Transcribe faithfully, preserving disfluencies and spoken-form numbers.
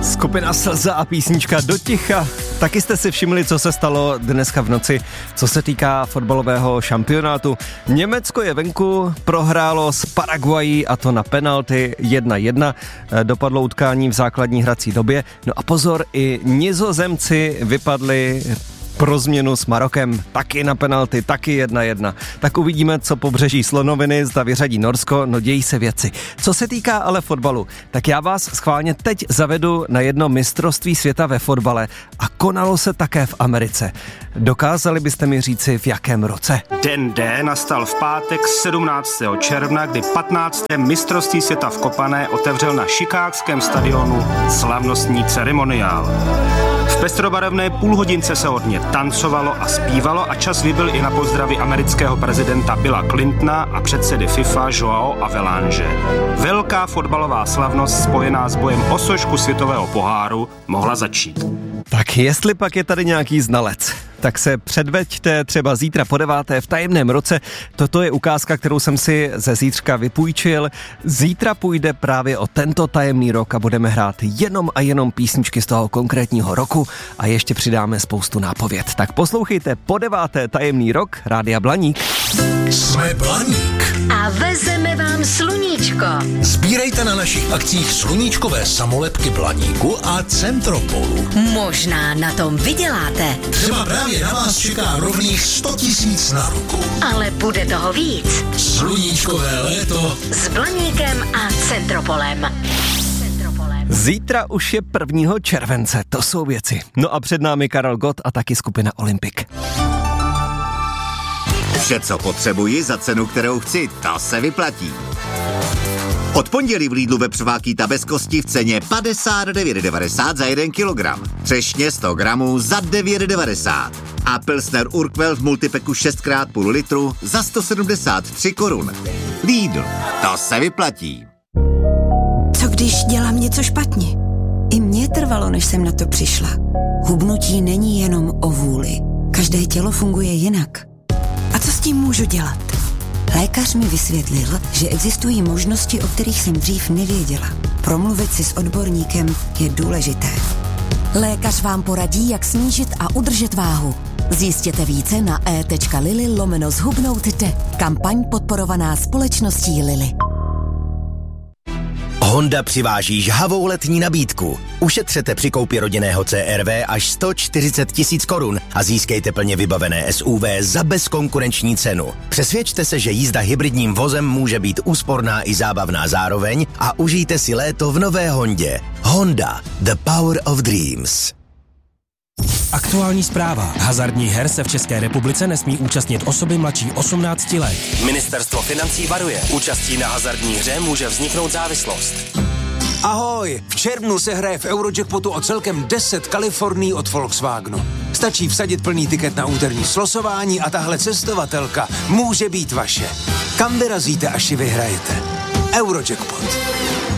Skupina Slza a písnička Do ticha. Taky jste si všimli, co se stalo dneska v noci, co se týká fotbalového šampionátu. Německo je venku, prohrálo s Paraguají a to na penalty jedna jedna. Dopadlo utkání v základní hrací době. No a pozor, i Nizozemci vypadli pro změnu s Marokem, taky na penalty, taky jedna jedna. Tak uvidíme, co pobřeží slonoviny, zda vyřadí Norsko, no dějí se věci. Co se týká ale fotbalu, tak já vás schválně teď zavedu na jedno mistrovství světa ve fotbale a konalo se také v Americe. Dokázali byste mi říci, v jakém roce? Den D nastal v pátek sedmnáctého června, kdy patnácté mistrovství světa v kopané otevřel na chicagském stadionu slavnostní ceremoniál. V pestrobarevné půlhodince se hodně tancovalo a zpívalo a čas vybil i na pozdravy amerického prezidenta Billa Clintona a předsedy FIFA Joao Avelange. Velká fotbalová slavnost spojená s bojem o sošku světového poháru mohla začít. Tak jestli pak je tady nějaký znalec, tak se předveďte třeba zítra po deváté v tajemném roce. Toto je ukázka, kterou jsem si ze zítřka vypůjčil. Zítra půjde právě o tento tajemný rok a budeme hrát jenom a jenom písničky z toho konkrétního roku a ještě přidáme spoustu nápověd. Tak poslouchejte po deváté tajemný rok Rádia Blaník. Jsme Blaník. A vezeme vám sluníčko. Sbírejte na našich akcích sluníčkové samolepky Blaníku a Centropolu. Možná na tom vyděláte. Třeba právě na vás čeká rovných sto tisíc na ruku. Ale bude toho víc. Sluníčkové léto S Blaníkem a Centropolem. Zítra už je prvního července, to jsou věci. No a před námi Karel Gott a taky skupina Olympic. Vše, co potřebuji za cenu, kterou chci, to se vyplatí. Od pondělí v Lidlu vepřová bez kosti v ceně padesát devět devadesát za jeden kilogram. Třešně sto gramů za devět devadesát. A Pilsner Urquell v multipeku šest krát půl litru za sto sedmdesát tři korun. Lidl, to se vyplatí. Co když dělám něco špatně? I mně trvalo, než jsem na to přišla. Hubnutí není jenom o vůli. Každé tělo funguje jinak. A co s tím můžu dělat? Lékař mi vysvětlil, že existují možnosti, o kterých jsem dřív nevěděla. Promluvit si s odborníkem je důležité. Lékař vám poradí, jak snížit a udržet váhu. Zjistěte více na e.lili lomeno zhubnout jde. Kampaň podporovaná společností Lili. Honda přiváží žhavou letní nabídku. Ušetřete při koupi rodinného C R V až sto čtyřicet tisíc korun a získejte plně vybavené S U V za bezkonkurenční cenu. Přesvědčte se, že jízda hybridním vozem může být úsporná i zábavná zároveň a užijte si léto v nové Hondě. Honda, the power of dreams. Aktuální zpráva. Hazardních her se v České republice nesmí účastnit osoby mladší osmnácti let. Ministerstvo financí varuje. Účastí na hazardní hře může vzniknout závislost. Ahoj! V červnu se hraje v Eurojackpotu o celkem deset Kalifornií od Volkswagenu. Stačí vsadit plný tiket na úterní slosování a tahle cestovatelka může být vaše. Kam vyrazíte, až ji vyhrajete? Eurojackpot.